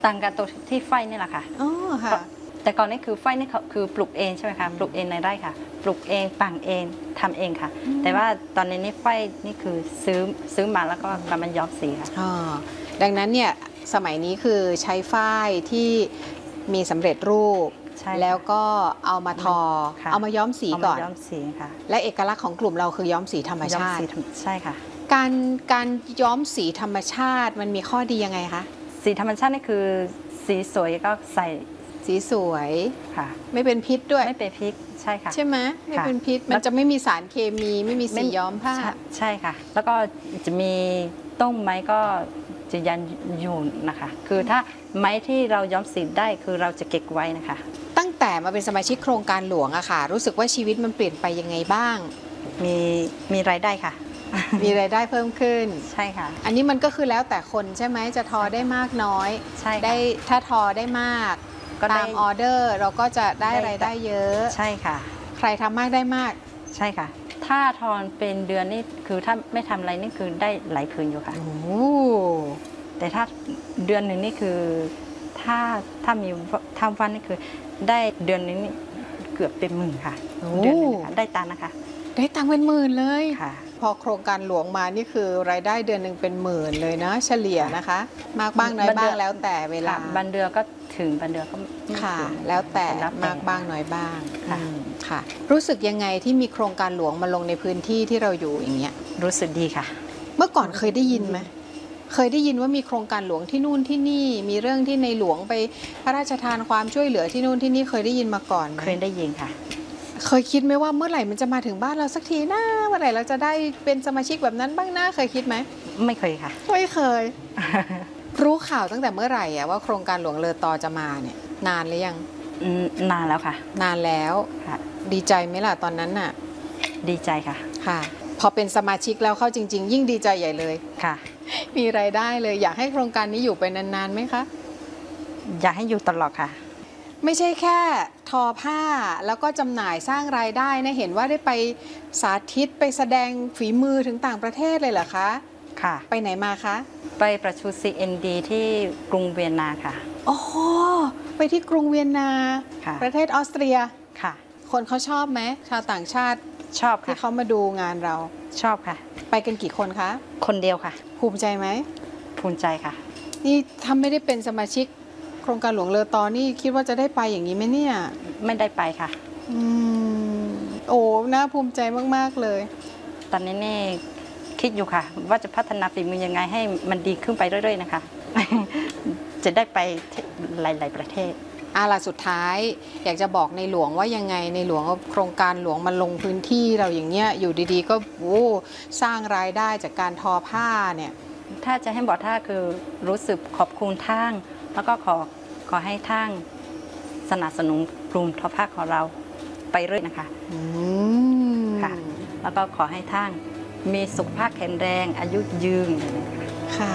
ต่างกันตรงที่ไฟนี่แหละค่ะอ๋อค่ะแต่ก่อนนี่คือไฟนี่คือปลูกเองใช่ไหมคะปลูกเองในไร่ค่ะปลูกเองปั่นเองทำเองค่ะแต่ว่าตอนนี้นี่ไฟนี่คือซื้อมาแล้วก็กำลังย้อมสีค่ะดังนั้นเนี่ยสมัยนี้คือใช้ฝ้ายที่มีสำเร็จรูปแล้วก็เอามาทอเอามาย้อมสีก่อนย้อมสีค่ะและเอกลักษณ์ของกลุ่มเราคือย้อมสีธรรมชาติใช่ค่ะการย้อมสีธรรมชาติมันมีข้อดียังไงคะสีธรรมชาตินี่คือสีสวยก็ใส่สีสวยค่ะไม่เป็นพิษด้วยไม่เป็นพิษใช่ค่ะใช่ไหมไม่เป็นพิษมันจะไม่มีสารเคมีไม่มีสีย้อมผ้าใช่ค่ะแล้วก็จะมีต้นไม้ก็จะยันอยู่นะคะคือถ้าไม้ที่เราย้อมสีได้คือเราจะเก็บไว้นะคะตั้งแต่มาเป็นสมาชิกโครงการหลวงอะค่ะรู้สึกว่าชีวิตมันเปลี่ยนไปยังไงบ้างมีรายได้ค่ะมีรายได้เพิ่มขึ้นใช่ค่ะอันนี้มันก็คือแล้วแต่คนใช่ไหมจะทอได้มากน้อยใช่ได้ถ้าทอได้มากตามออเดอร์เราก็จะได้รายได้เยอะใช่ค่ะใครทำมากได้มากใช่ค่ะถ้าทอนเป็นเดือนนี่คือถ้าไม่ทำอะไรนี่คือได้หลายคืนอยู่ค่ะแต่ถ้าเดือนหนึ่งนี่คือถ้ามีทำวันนี่คือได้เดือนนึงนี่เกือบเป็นหมื่นค่ะเดือนนึงได้ตังค์นะคะได้ตังค์เป็นหมื่นเลยค่ะพอโครงการหลวงมานี่คือรายได้เดือนหนึ่งเป็นหมื่นเลยนะเฉลี่ยนะคะมากบ้างน้อยบ้างแล้วแต่เวลาบางเดือนก็ถึงบางเดือนก็ค่ะแล้วแต่มากบ้างน้อยบ้างค่ะรู้สึกยังไงที่มีโครงการหลวงมาลงในพื้นที่ที่เราอยู่อย่างเงี้ยรู้สึกดีค่ะเมื่อก่อนเคยได้ยินไหมเคยได้ยินว่ามีโครงการหลวงที่นู่นที่นี่มีเรื่องที่ในหลวงไปพระราชทานความช่วยเหลือที่นู่นที่นี่เคยได้ยินมาก่อนไหมเคยได้ยินค่ะเคยคิดไหมว่าเมื่อไหร่มันจะมาถึงบ้านเราสักทีนะเมื่อไหร่เราจะได้เป็นสมาชิกแบบนั้นบ้างนะเคยคิดไหมไม่เคยค่ะไม่เคย รู้ข่าวตั้งแต่เมื่อไหร่ว่าโครงการหลวงเลอตอจะมาเนี่ยนานหรือยังนานแล้วค่ะนานแล้วค่ะดีใจไหมล่ะตอนนั้นน่ะดีใจค่ะค่ะพอเป็นสมาชิกแล้วเข้าจริงๆยิ่งดีใจใหญ่เลยค่ะมีรายได้เลยอยากให้โครงการนี้อยู่ไปนานๆไหมคะอยากให้อยู่ตลอดค่ะไม่ใช่แค่ทอผ้าแล้วก็จำหน่ายสร้างรายได้นะเห็นว่าได้ไปสาธิตไปแสดงฝีมือถึงต่างประเทศเลยเหรอคะค่ะไปไหนมาคะไปประชุม CND ที่กรุงเวียนนาค่ะโอ้ไปที่กรุงเวียนนาประเทศออสเตรียค่ะคนเขาชอบไหมชาวต่างชาติชอบค่ะที่เขามาดูงานเราชอบค่ะไปกันกี่คนคะคนเดียวค่ะภูมิใจไหมภูมิใจค่ะนี่ถ้าไม่ได้เป็นสมาชิกโครงการหลวงเลอตอนี่คิดว่าจะได้ไปอย่างนี้ไหมเนี่ยไม่ได้ไปค่ะโอ้น่าภูมิใจมากๆเลยตอนนี้นี่คิดอยู่ค่ะว่าจะพัฒนาฝีมือยังไงให้มันดีขึ้นไปเรื่อยๆนะคะจะได้ไปหลายๆประเทศล่ะสุดท้ายอยากจะบอกในหลวงว่ายังไงในหลวงโครงการหลวงมาลงพื้นที่เราอย่างเงี้ยอยู่ดีๆก็สร้างรายได้จากการทอผ้าเนี่ยถ้าจะให้บอกท่าคือรู้สึกขอบคุณท่านแล้วก็ขอให้ท่านสนับสนุนกลุ่มทอผ้าของเราไปเรื่อยนะคะค่ะแล้วก็ขอให้ท่านมีสุขภาพแข็งแรงอายุยืนค่ะ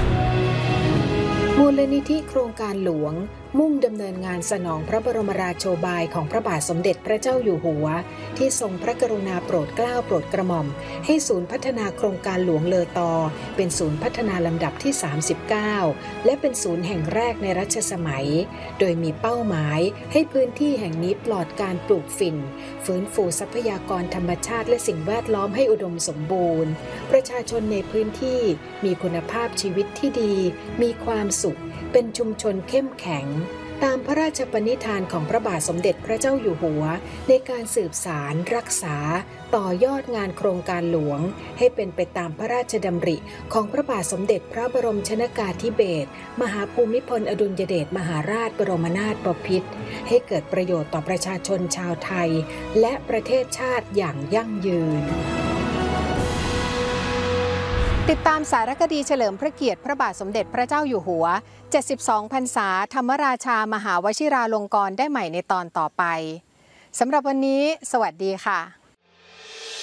มูลนิธิโครงการหลวงมุ่งดำเนินงานสนองพระบรมราโชบายของพระบาทสมเด็จพระเจ้าอยู่หัวที่ทรงพระกรุณาโปรดเกล้าโปรดกระหม่อมให้ศูนย์พัฒนาโครงการหลวงเลอตอเป็นศูนย์พัฒนาลำดับที่39และเป็นศูนย์แห่งแรกในรัชสมัยโดยมีเป้าหมายให้พื้นที่แห่งนี้ปลอดการปลูกฝิ่นฟื้นฟูทรัพยากรธรรมชาติและสิ่งแวดล้อมให้อุดมสมบูรณ์ประชาชนในพื้นที่มีคุณภาพชีวิตที่ดีมีความสุขเป็นชุมชนเข้มแข็งตามพระราชปณิธานของพระบาทสมเด็จพระเจ้าอยู่หัวในการสืบสารรักษาต่อยอดงานโครงการหลวงให้เป็นไปตามพระราชดำริของพระบาทสมเด็จพระบรมชนกาธิเบศรมหาภูมิพลอดุลยเดชมหาราชบรมนาถบพิตรให้เกิดประโยชน์ต่อประชาชนชาวไทยและประเทศชาติอย่างยั่งยืนติดตามสารคดีเฉลิมพระเกียรติพระบาทสมเด็จพระเจ้าอยู่หัว72 พรรษาธรรมราชามหาวชิราลงกรณ์ได้ใหม่ในตอนต่อไปสำหรับวันนี้สวัสดีค่ะ